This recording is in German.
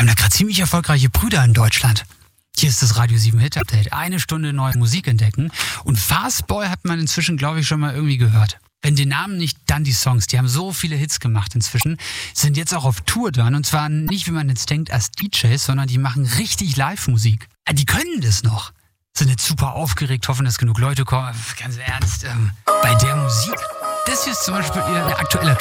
haben da gerade ziemlich erfolgreiche Brüder in Deutschland. Hier ist das Radio 7 Hit Update. 1 Stunde neue Musik entdecken. Und Fastboy hat man inzwischen, glaube ich, schon mal irgendwie gehört. Wenn die Namen nicht, dann die Songs. Die haben so viele Hits gemacht inzwischen. Sind jetzt auch auf Tour dann. Und zwar nicht, wie man jetzt denkt, als DJs, sondern die machen richtig Live-Musik. Die können das noch. Sind jetzt super aufgeregt, hoffen, dass genug Leute kommen. Ganz ernst, bei der Musik. Das hier ist zum Beispiel ihr aktueller